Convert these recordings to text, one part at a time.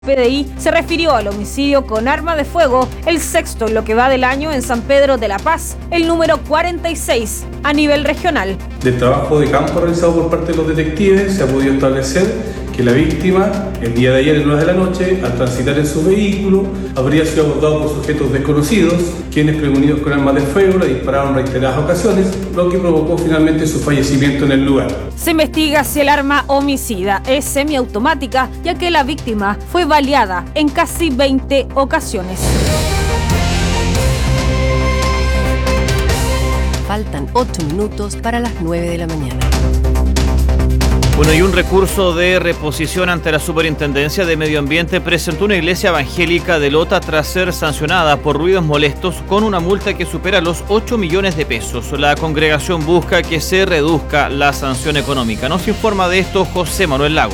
PDI se refirió al homicidio con arma de fuego, el sexto en lo que va del año en San Pedro de la Paz, el número 46 a nivel regional. Del trabajo de campo realizado por parte de los detectives se ha podido establecer que la víctima, el día de ayer en horas de la noche, al transitar en su vehículo, habría sido abordado por sujetos desconocidos, quienes prevenidos con armas de fuego le dispararon reiteradas ocasiones, lo que provocó finalmente su fallecimiento en el lugar. Se investiga si el arma homicida es semiautomática, ya que la víctima fue baleada en casi 20 ocasiones. Faltan 8 minutos para las 9 de la mañana. Bueno, y un recurso de reposición ante la Superintendencia de Medio Ambiente presentó una iglesia evangélica de Lota tras ser sancionada por ruidos molestos con una multa que supera los 8 millones de pesos. La congregación busca que se reduzca la sanción económica. Nos informa de esto José Manuel Lagos.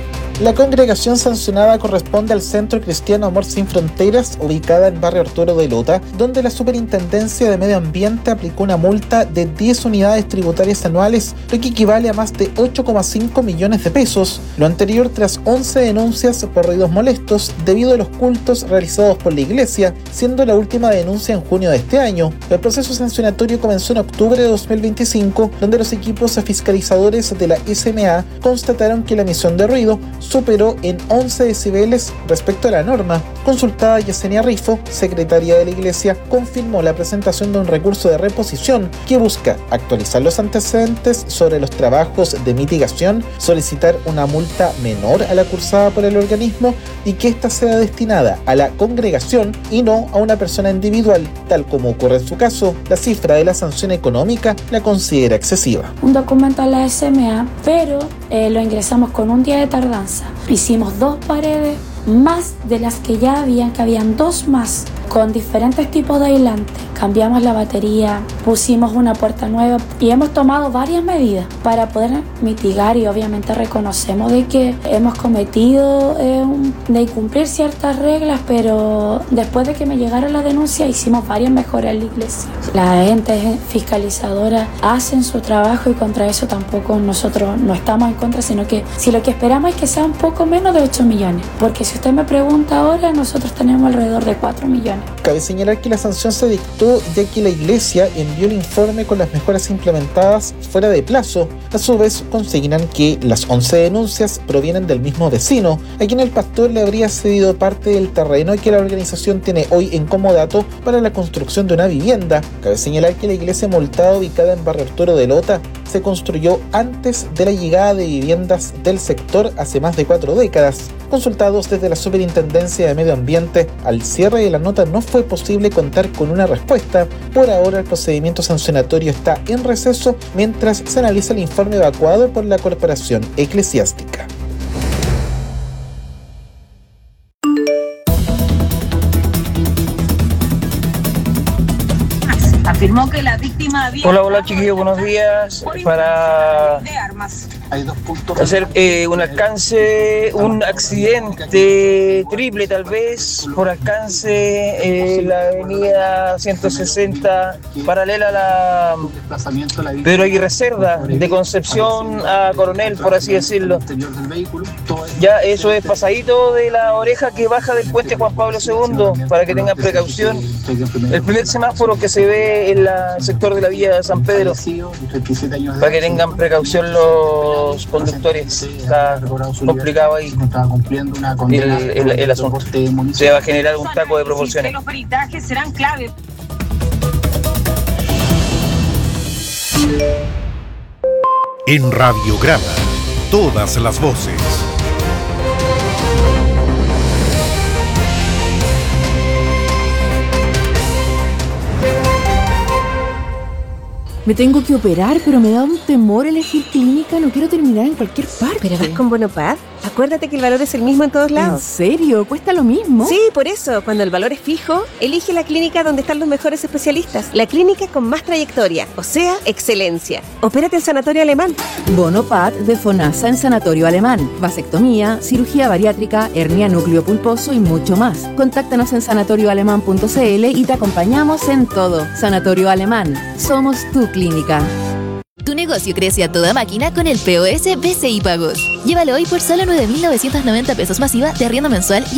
La congregación sancionada corresponde al Centro Cristiano Amor Sin Fronteras, ubicada en Barrio Arturo de Lota, donde la Superintendencia de Medio Ambiente aplicó una multa de 10 unidades tributarias anuales, lo que equivale a más de 8,5 millones de pesos. Lo anterior tras 11 denuncias por ruidos molestos debido a los cultos realizados por la iglesia, siendo la última denuncia en junio de este año. El proceso sancionatorio comenzó en octubre de 2025, donde los equipos fiscalizadores de la SMA constataron que la emisión de ruido superó en 11 decibeles respecto a la norma. Consultada Yesenia Rifo, secretaria de la Iglesia, confirmó la presentación de un recurso de reposición que busca actualizar los antecedentes sobre los trabajos de mitigación, solicitar una multa menor a la cursada por el organismo y que ésta sea destinada a la congregación y no a una persona individual, tal como ocurre en su caso. La cifra de la sanción económica la considera excesiva. Un documento a la SMA, pero lo ingresamos con un día de tardanza. Hicimos 2 paredes más de las que ya habían, que habían 2 más, con diferentes tipos de aislantes. Cambiamos la batería, pusimos una puerta nueva y hemos tomado varias medidas para poder mitigar, y obviamente reconocemos de que hemos cometido de incumplir ciertas reglas, pero después de que me llegara la denuncia hicimos varias mejoras en la iglesia. Las entes fiscalizadoras hacen su trabajo y contra eso tampoco nosotros no estamos en contra, sino que si lo que esperamos es que sea un poco menos de 8 millones, porque si usted me pregunta ahora, nosotros tenemos alrededor de 4 millones. Cabe señalar que la sanción se dictó ya que la iglesia envió el informe con las mejoras implementadas fuera de plazo. A su vez, consignan que las 11 denuncias provienen del mismo vecino, a quien el pastor le habría cedido parte del terreno que la organización tiene hoy en comodato para la construcción de una vivienda. Cabe señalar que la iglesia multada, ubicada en Barrio Arturo de Lota, se construyó antes de la llegada de viviendas del sector hace más de 4 décadas. Consultados desde la Superintendencia de Medio Ambiente, al cierre de la nota no fue posible contar con una respuesta. Por ahora el procedimiento sancionatorio está en receso mientras se analiza el informe evacuado por la Corporación Eclesiástica. Afirmó que la víctima había... Hola chiquillos, buenos días. Para hacer un alcance, un accidente triple tal vez, por alcance la avenida 160, paralela a la Pedro Aguirre Cerda, de Concepción a Coronel, por así decirlo. Ya eso es pasadito de la oreja que baja del puente Juan Pablo II, para que tengan precaución. El primer semáforo que se ve en el sector de la vía de San Pedro, para que tengan precaución los conductores. Está complicado ahí el asunto. Se va a generar un taco de proporciones. Los peritajes serán clave. En Radiograma, todas las voces. Me tengo que operar, pero me da un temor elegir clínica. No quiero terminar en cualquier parte. ¿Pero vas con Bonopad? Acuérdate que el valor es el mismo en todos lados. ¿En serio? ¿Cuesta lo mismo? Sí, por eso. Cuando el valor es fijo, elige la clínica donde están los mejores especialistas. La clínica con más trayectoria, o sea, excelencia. Opérate en Sanatorio Alemán. Bonopad de FONASA en Sanatorio Alemán. Vasectomía, cirugía bariátrica, hernia núcleo pulposo y mucho más. Contáctanos en sanatorioalemán.cl y te acompañamos en todo. Sanatorio Alemán. Somos tu clínica. Tu negocio crece a toda máquina con el POS BCI Pagos. Llévalo hoy por solo 9.990 pesos masiva de arriendo mensual y